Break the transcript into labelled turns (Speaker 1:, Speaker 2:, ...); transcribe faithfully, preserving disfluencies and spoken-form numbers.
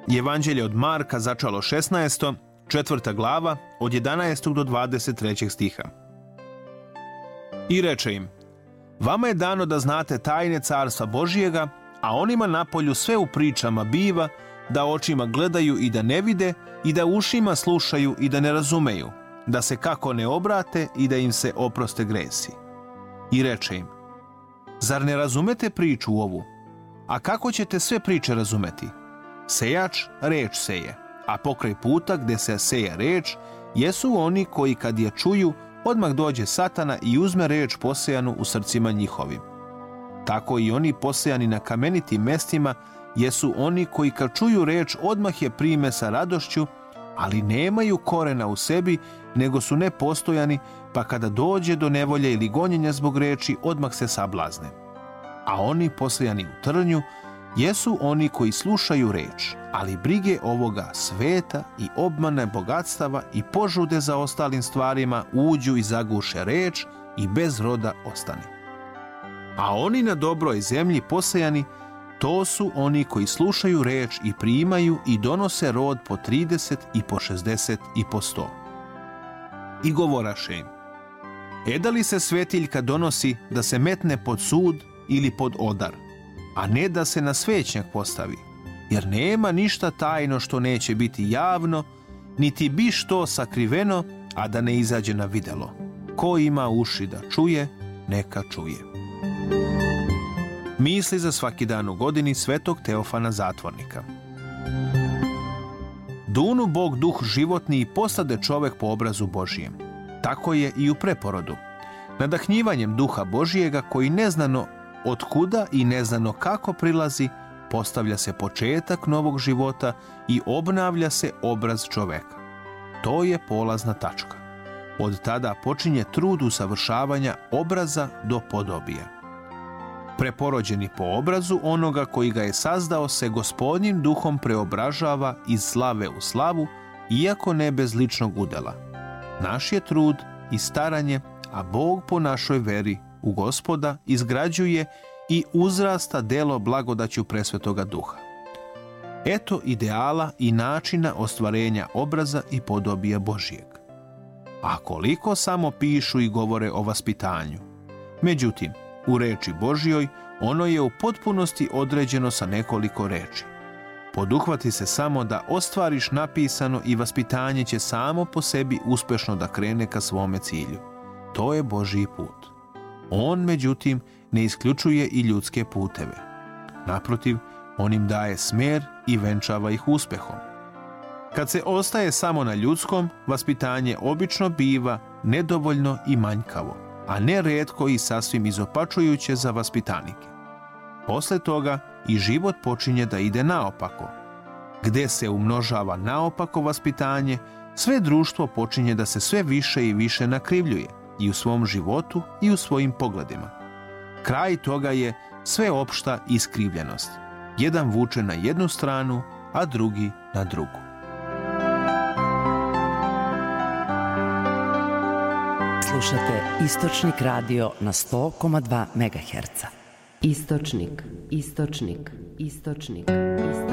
Speaker 1: Evanđelje od Marka začalo šesnaesto, četvrta glava, od jedanaestog do dvadeset trećeg stiha. I reče im: Vama je dano da znate tajne carstva Božijega, a onima napolju sve u pričama biva, da očima gledaju i da ne vide, i da ušima slušaju i da ne razumeju, da se kako ne obrate i da im se oproste gresi. I reče im: Zar ne razumete priču ovu? A kako ćete sve priče razumeti? Sejač reč seje, a pokraj puta gde se seje reč, jesu oni koji kad je čuju, odmah dođe Satana i uzme reč posejanu u srcima njihovim. Tako i oni posejani na kamenitim mestima, jesu oni koji kad čuju reč, odmah je prime sa radošću, ali nemaju korena u sebi, nego su nepostojani, pa kada dođe do nevolje ili gonjenja zbog reči, odmah se sablazne. A oni posejani u trnju, jesu oni koji slušaju reč, ali brige ovoga sveta i obmane bogatstava i požude za ostalim stvarima uđu i zaguše reč i bez roda ostane. A oni na dobroj zemlji posejani, to su oni koji slušaju reč i primaju i donose rod po trideset i po šezdeset i po sto. I govoraše im: Eda li se svetiljka donosi da se metne pod sud ili pod odar, a ne da se na svećnjak postavi, jer nema ništa tajno što neće biti javno, niti bi što sakriveno, a da ne izađe na videlo. Ko ima uši da čuje, neka čuje. Misli za svaki dan u godini svetog Teofana Zatvornika. Dunu Bog duh životni i postade čovek po obrazu Božijem. Tako je i u preporodu. Nadahnjivanjem duha Božijega, koji neznano od kuda i neznano kako prilazi, postavlja se početak novog života i obnavlja se obraz čoveka. To je polazna tačka. Od tada počinje trud usavršavanja obraza do podobija. Preporođeni po obrazu onoga koji ga je sazdao se Gospodnjim duhom preobražava iz slave u slavu, iako ne bez ličnog udela. Naš je trud i staranje, a Bog po našoj veri u Gospoda izgrađuje i uzrasta delo blagodaću presvetoga duha. Eto ideala i načina ostvarenja obraza i podobija Božijeg. A koliko samo pišu i govore o vaspitanju. Međutim, u reči Božjoj ono je u potpunosti određeno sa nekoliko reči. Poduhvati se samo da ostvariš napisano i vaspitanje će samo po sebi uspešno da krene ka svome cilju. To je Božji put. On, međutim, ne isključuje i ljudske puteve. Naprotiv, on im daje smer i venčava ih uspehom. Kad se ostaje samo na ljudskom, vaspitanje obično biva nedovoljno i manjkavo, a ne retko i sasvim izopačujuće za vaspitanike. Posle toga i život počinje da ide naopako. Gde se umnožava naopako vaspitanje, sve društvo počinje da se sve više i više nakrivljuje, i u svom životu i u svojim pogledima. Kraj toga je sveopšta iskrivljenost. Jedan vuče na jednu stranu, a drugi na drugu.
Speaker 2: Slušate Istočnik radio na sto zarez dva megaherca. Istočnik, Istočnik, Istočnik, Istočnik.